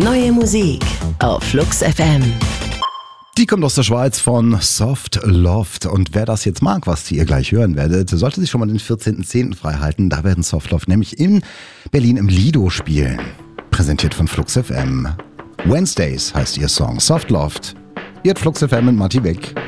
Neue Musik auf Flux FM. Die kommt aus der Schweiz von Soft Loft. Und wer das jetzt mag, was ihr gleich hören werdet, sollte sich schon mal den 14.10. frei halten. Da werden Soft Loft nämlich in Berlin im Lido spielen. Präsentiert von Flux FM. Wednesdays heißt ihr Song Soft Loft. Ihr habt Flux FM mit Matti Beck.